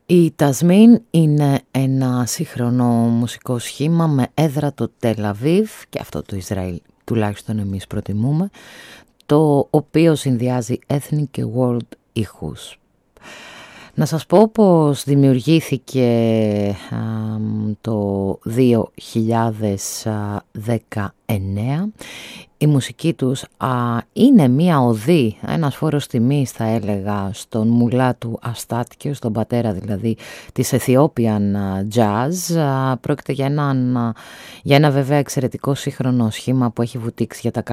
Η Τασμίν είναι ένα σύγχρονο μουσικό σχήμα με έδρα το Τελ-Αβίβ και αυτό το Ισραήλ, τουλάχιστον εμείς προτιμούμε, το οποίο συνδυάζει ethnic και world ήχους. Να σας πω πως δημιουργήθηκε το 2019. Η μουσική τους είναι μία οδή, ένας φόρος τιμής θα έλεγα στον Μουλάτου Αστάτκιο, στον πατέρα δηλαδή της Αιθιόπιαν Jazz. Πρόκειται για ένα βέβαια εξαιρετικό σύγχρονο σχήμα που έχει βουτήξει για τα